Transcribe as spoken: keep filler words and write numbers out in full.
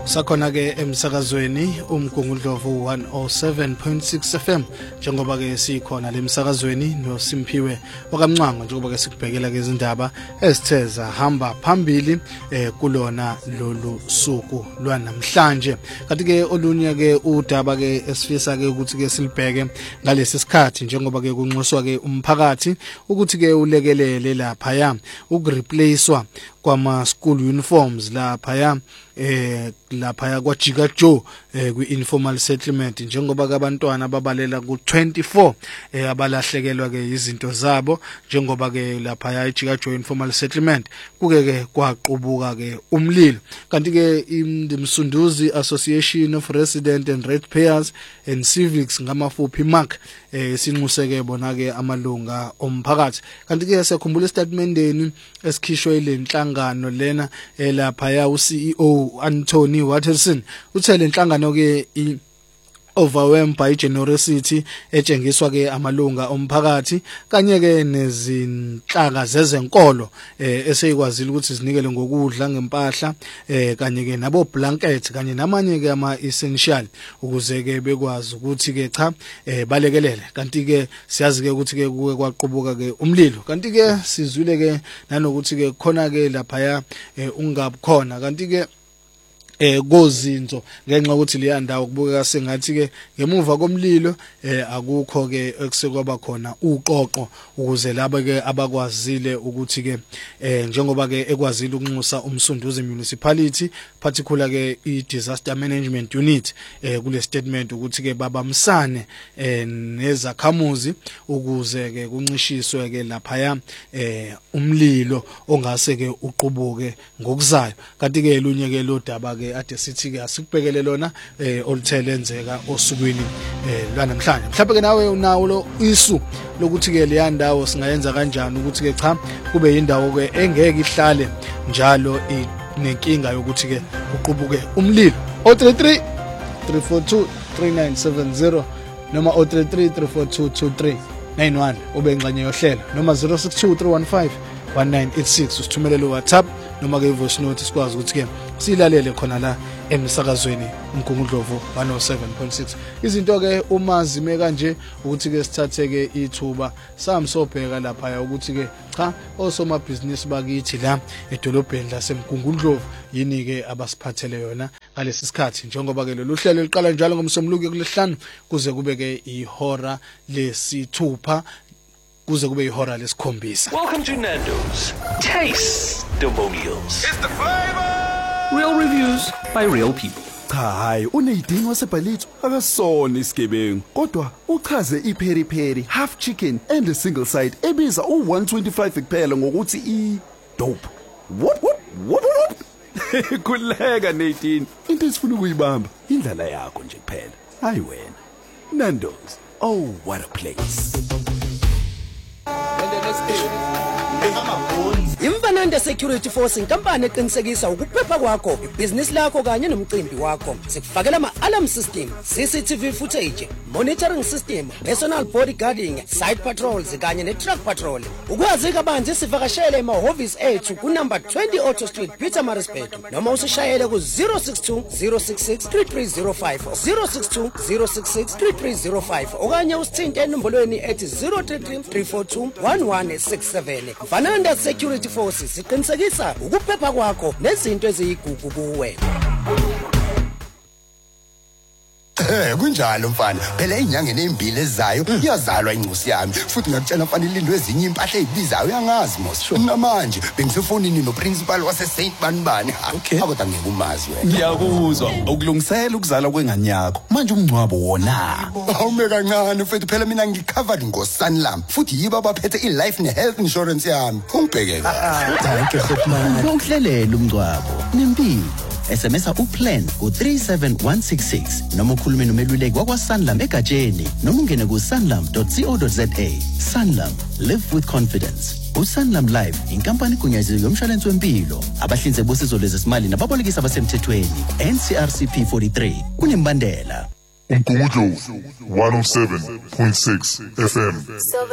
Sakhona ke emsakazweni umgungundlovu one oh seven point six F M njengoba ke sikhona lemsakazweni noSimphiwe wakamncwango njengoba ke sikubhekela ke izindaba ezitheza hamba phambili eh kulona lolu suku lwanamhlanje. Kanti ke olunye ke udaba ke esifisa ke ukuthi ke silibheke ngalesi sikhathi njengoba ke kunxuswa ke umphakathi ukuthi ke ulekelele lapha ya ukureplacewa kwama school uniforms lapha ya eh lapha kwa Jika Joe eh kwi informal settlement njengoba ke abantwana babalela ku twenty-four eh abalahlekelwa ke izinto zabo njengoba ke lapha ya Jika Joe informal settlement kuke ke kwaqubuka ke umlilo. Kanti ke imsunduzi Association of Resident and Ratepayers and Civics ngamafuphi mark eh sinxuseke bona ke amalunga omphakathi. Kanti ke sekhumbula statementeni esikhishwe ile nhlangano lena elapha ya u C E O Anthony Watterson uthe le nhlangano ke i overwhelmed by generosity etshengiswa ke amalunga omphakathi kanye ke nezinhlaka zezenkolo eh eseyikwazile ukuthi zinikele ngokudla ngempahla eh kanye ke nabo blanket kanye namanye ke ama essential ukuze ke bekwazi ukuthi ke cha eh balekelele. Kanti ke siyazi ke ukuthi ke kuke kwaqubuka ke umlilo. Kanti ke sizwile ke nanokuthi ke khona ke lapha ya ungabukhona. Kanti ke eh kozinzo ngenxa ukuthi le ndawo kubukeka sengathi ke ngemuva komlilo eh akukho ke ekusekwaba khona uqoqo ukuze laba ke abakwazile ukuthi ke eh njengoba ke ekwazile ukunxusa umsunduzi municipality particular ke i disaster management unit eh kule statement ukuthi ke babamsane eh nezakhamuzi ukuze ke kuncishiswe ke lapha ya eh umlilo ongase ke uqubuke ngokuzayo. Kanti ke lunye ke lo daba ke ade sithi ke asikubhekele lona eh oluthelenzeka osukwini eh lwanamhlanje. Mhlawumbe ke nawe unawo lo isu lokuthi ke le yandawo singayenza kanjani ukuthi ke cha kube indawo ke engeke ihlale njalo inenkinga yokuthi ke uqubuke umlilo. zero three three three four two three nine seven zero noma zero three three three four two two three nine one ube ngxenye yohlelo noma zero six two three one five one nine eight six usithumelele WhatsApp noma ke voice note sikwazi ukuthi ke silalele khona la emsakazweni umgungundlovu one oh seven point six. Izinto ke uma zime kanje ukuthi ke sithathe ke ithuba samsobheka lapha ya ukuthi ke cha osoma business bakithi la edolobheni lasemgungundlovu yini ke abasiphathele yona ngalesi sikhathi njengoba ke lolu hlelo liqala njalo ngomsombuluko kulihlanu kuze kube ke ihora lesithupha kuze kube ihora lesikhombisa. Welcome to Nando's Taste Demonials. It's the flavor. Real reviews by real people. Cha hayi uneyidingo wasebhalitho akasona isigebengu kodwa uchaze ipheri pheri half chicken and a single side ebiza u one twenty-five kuphela ngokuthi i dope. What what what what? Kuleka Nadine into esifuna ukuyibamba indlela yakho nje kuphela. Hayi wena. Nando's. Oh what a place. Imfananda Security Force inkampani eqinisekisa ukuphepha kwakho, ibusiness lakho kanye nomcimbi wakho. Sikufakela ama-alarm system, C C T V footage, monitoring system, personal bodyguarding, site patrols kanye ne-truck patrol. Ukwazi kabanzi sivakashele emahhovisi ethu ku number twenty Auto Street, Pietermaritzburg. Noma usishayele ku zero six two zero six six three three zero five zero six two zero six six three three zero five okanye usithinte enombolweni ethi zero three three three four two one one six seven. Fananda Security Force siqinisekisa ukuphepha kwakho nezinto eziyigugu kuwe. Eh kunjalo mfana phela inyangeni ezimbili ezayo iyazalwa incusi yami futhi ngakutshela mfana ilindo ezinye impahla ezibizayo uyangazi mos namanje bengisefonini no principal wase Saint Banbani akho ngikumazi wena Ngiyakuzwa ukulungisela ukuzala kwengane yakho manje umncwabo wona awume kancane futhi phela mina ngicovered ngo Sanlam futhi yiba baphethe i life ne health insurance yami ungibheke kahle thank you khotmani ukuhlelela umncwabo nempilo S M S u plan ku three seven one six six noma ukhulume nomeluleki wakwa Sanlam egatsheni noma ungene ku sanlam dot co dot za. Sanlam, live with confidence. uSanlam Life inkampani egunyaziwe yomshwalense wempilo abahlinzeki bosizo lwezesimali nababolekisi abasemthethweni N C R C P forty-three kunembandela. Umgungundlovu one oh seven point six F M.